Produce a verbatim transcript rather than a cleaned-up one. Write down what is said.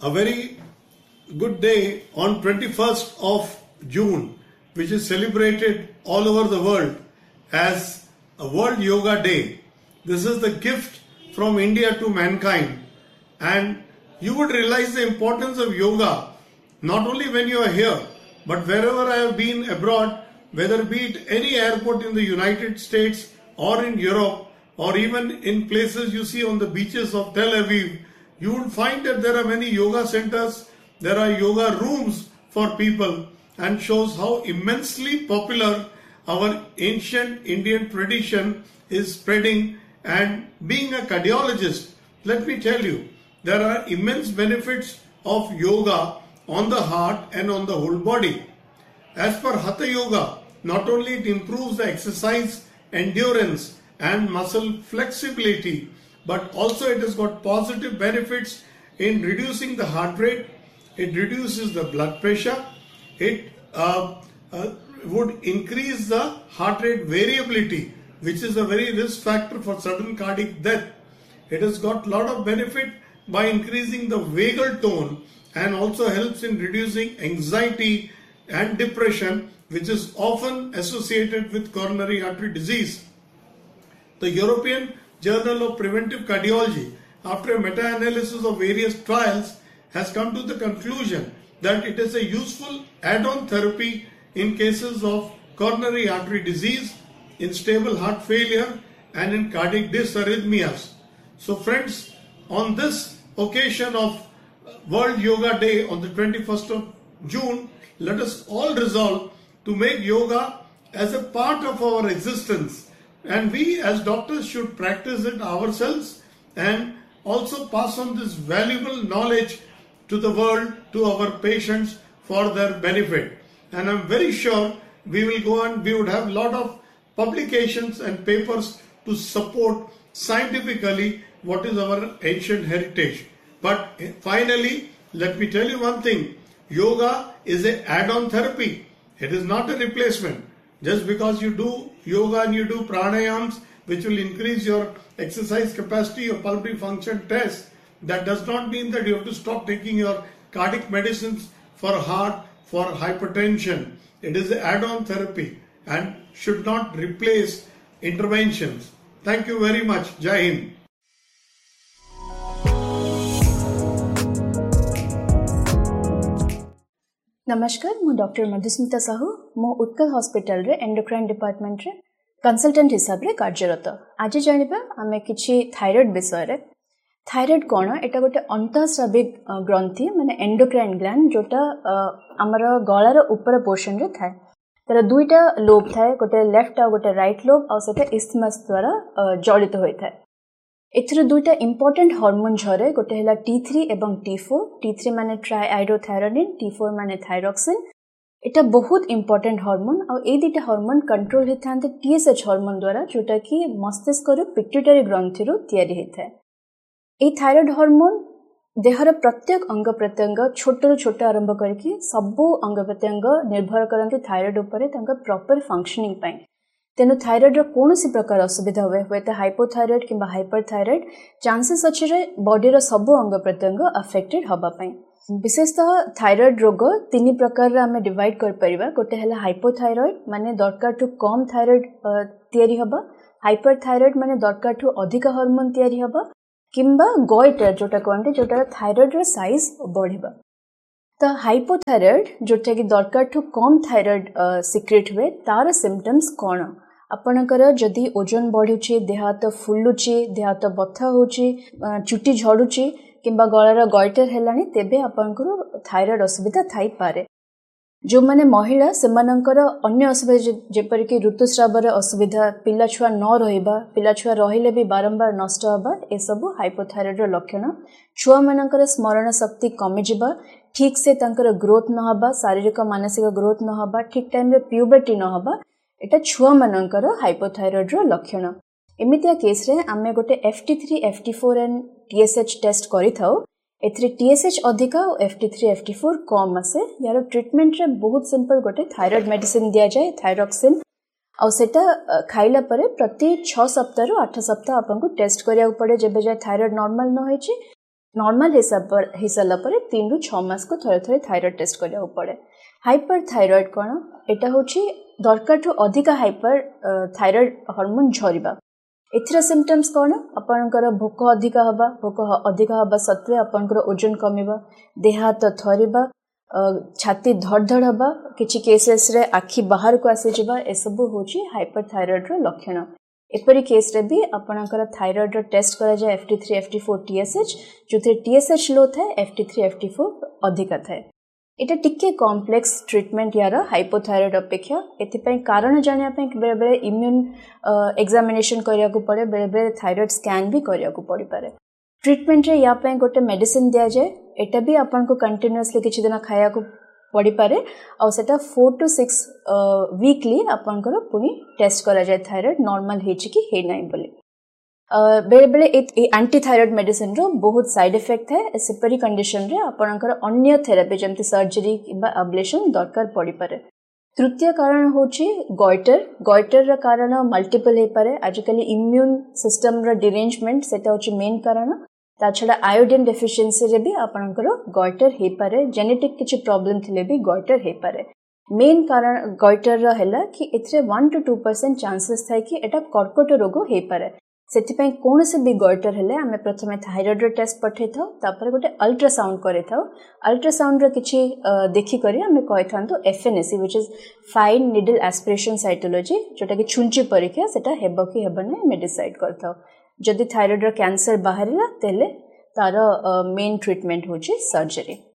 a very good day on twenty-first of June, which is celebrated all over the world as a World Yoga Day. This is the gift from India to mankind, and you would realize the importance of yoga not only when you are here, but wherever I have been abroad, whether be it any airport in the United States or in Europe, or even in places you see on the beaches of Tel Aviv, you will find that there are many yoga centers, there are yoga rooms for people, and shows how immensely popular our ancient Indian tradition is spreading. And being a cardiologist, let me tell you, there are immense benefits of yoga on the heart and on the whole body. As per Hatha Yoga, not only it improves the exercise endurance and muscle flexibility, but also it has got positive benefits in reducing the heart rate, it reduces the blood pressure, it uh, uh, would increase the heart rate variability, which is a very risk factor for sudden cardiac death. It has got a lot of benefit by increasing the vagal tone and also helps in reducing anxiety and depression, which is often associated with coronary artery disease. The European Journal of Preventive Cardiology, after a meta-analysis of various trials, has come to the conclusion that it is a useful add-on therapy in cases of coronary artery disease, in stable heart failure, and in cardiac dysarrhythmias. So friends, on this occasion of World Yoga Day on the twenty-first of June, let us all resolve to make yoga as a part of our existence, and we as doctors should practice it ourselves and also pass on this valuable knowledge to the world, to our patients, for their benefit. And I'm very sure we will go and we would have a lot of publications and papers to support scientifically what is our ancient heritage. But finally, let me tell you one thing, yoga is an add-on therapy. It is not a replacement. Just because you do yoga and you do pranayams, which will increase your exercise capacity, your pulmonary function test, that does not mean that you have to stop taking your cardiac medicines for heart, for hypertension. It is an add-on therapy and should not replace interventions. Thank you very much. Jai Hind. नमस्कार, मु doctor Madhusmita Sahu मो Utkal hospital रे endocrine department रे consultant हिसाब रे कार्यरत। आज जानिबा आमे किछि थायराइड विषय रे। थायराइड कोन एटा गोटे अंतःस्राविक ग्रंथि माने एंडोक्राइन ग्लैंड जोटा हमर गळार ऊपर पोर्शन रे थाए। तर दुईटा लोब थाए, गोटे लेफ्ट आ गोटे राइट लोब आ सेटा इस्थमस द्वारा जड़ित होय थाए। एथरे दुईटा इंपोर्टेंट हार्मोन झरे, गोटे हला टी थ्री एवं टी फोर। टी थ्री माने ट्राइआयोडोथायरोनिन, टी फोर माने थायरॉक्सिन। एटा बहुत इंपोर्टेंट हार्मोन आ ए दुईटा हार्मोन कंट्रोल हेथांते टीएसएच हार्मोन द्वारा, जोटा कि मस्तिष्क रो पिट्यूटरी ग्रंथि रो तयारी हेथाय। ए थायराइड हार्मोन देहर प्रत्येक अंग प्रत्यंग छोट रो छोट आरंभ करके सबो अंग प्रत्यंग निर्भर करंती थायराइड उपरे तांका प्रॉपर फंक्शनिंग पई। तेनु थायराइड रो कोनोसी प्रकार असुविधा हुए हुए तो हाइपोथायराइड किंबा हाइपरथायराइड चांसेस अछि रे बॉडी रो सबो अंग प्रत्यंग अफेक्टेड हबा पई। विशेषतः थायराइड रोग तीन प्रकार रे हमें डिवाइड कर परिबा। गोटे हला हाइपोथायराइड माने दरकार टू कम थायराइड तयारी हबा, हाइपरथायराइड माने दरकार टू अधिक हार्मोन तयारी हबा, किंबा गोइटर जोटा कहते जोटा थायराइड रो साइज बढ़िबा। तो हाइपोथायराइड जोटा कि दरकार टू कम थायराइड सिक्रेट हुए तार सिम्पटम्स कोन? आपणकर जदि ओजन बढ़ुचे, देह हाथ फुलुचे, देह हाथ बथा होचे, चुटी झड़ुचे किंबा गଳାର गॉइटर हेलानी, तेबे आपणकर थायराइड असुविधा थाई पारे। जो माने महिला सेमानंकर अन्य असुविधा जेपर कि ऋतुस्रावर असुविधा, पिला छुआ न रहिबा, पिला छुआ रहिले भी बारंबार नष्ट हबा, ए सब हाइपोथायराइड रो लक्षण। छुआ मानकर स्मरण शक्ति कमी जिबा, ठीक से तांकर ग्रोथ न हबा, शारीरिक मानसिक ग्रोथ न हबा, ठीक टाइम रे प्यूबर्टी न हबा, एटा छुआ मानकर हाइपोथायराइड रो लक्षण। एमितिया केस रे आमे गोटे F T three, F T four and T S H test करि थाउ। एथरे टी एस एच अधिका और F T three, F T four कम आसे। यार ट्रीटमेंट रे बहुत सिंपल गोटे थायराइड मेडिसिन दिया जाए, थायरॉक्सिन, और सेटा खाइला परे प्रति छह सप्ताह रु आठ सप्ताह आपन को टेस्ट करिया पड़े। जेबे जाय थायराइड नॉर्मल न होई छि नॉर्मल हो सारा पर तीन रु छः मास को थोड़े थोड़े थायराइड टेस्ट करिया पड़े। हाइपर थायराइड कौन एटा होची दरकार ठू अधिक हाइपर थायराइड हार्मोन झरिबा। एथिरा सिम्पटम्स कौन आपनकर भोक अधिक हवा भोक अधिक हवा सत्वे आपनकर ओजन कमिबा देह हाथ थरिबा छाती धड़धड़ हवा किछि केसेस रे आखि बाहर को आसी जिबा ए सब होची हाइपरथायराइड रो लक्षण। एपरी केस रे भी आपनकर थायराइड रो टेस्ट करा जाय F T three F T four T S H जोथे T S H लो थाए F T three F T four अधिक थाए। एटा टिके कॉम्प्लेक्स ट्रीटमेंट यार हाइपोथायराइड अपेक्षा एथिपई कारण जानिया पे बेले बेले इम्यून एग्जामिनेशन करिया को पड़े बेले बेले थायराइड स्कैन भी करिया को पड़ी पारे। ट्रीटमेंट रे या पे गोटे मेडिसिन दिया जाए एटा भी आपन को कंटीन्यूअसली किछि दिन खाया को पड़ी पारे और सेटा फोर टू सिक्स वीकली आपन को पुनी टेस्ट करा जाए थायराइड नॉर्मल हेछि कि हे नै बोली। बेले बेले एंटी थायराइड मेडिसिन रो बहुत साइड इफेक्ट है। सेपरी कंडीशन रे आपनकर अन्य थेरेपी जमती सर्जरी किबा अब्लेशन दरकार पड़ी पारे। तृतीय कारण होची गॉइटर। गॉइटर रा कारण मल्टीपल हे पारे। आजकल इम्यून सिस्टम रा डिरेंजमेंट सेटा होची मेन कारण। ता छडा आयोडीन डेफिशिएंसी रे भी आपनकर गॉइटर हे पारे। जेनेटिक किछि प्रॉब्लम थिले भी गॉइटर हे पारे। मेन कारण गॉइटर रा हैला कि एथरे one two two percent chances थाय कि एटा कर्कट रोग हे पारे। सेथिपई कोन से भी गॉइटर हेले आमे प्रथमे थायराइड रो टेस्ट पठे थाउ तापर गोटे अल्ट्रासाउंड करे थाउ। अल्ट्रासाउंड रो किछि देखि करी आमे कहि थांतो F N A C which is fine needle aspiration cytology जोटा कि छुंची परीक्षा सेटा हेबो कि हेबो नै मे डिसाइड करथाउ। जदि थायराइड रो कैंसर बाहरिला तेले तार मेन ट्रीटमेंट होची सर्जरी।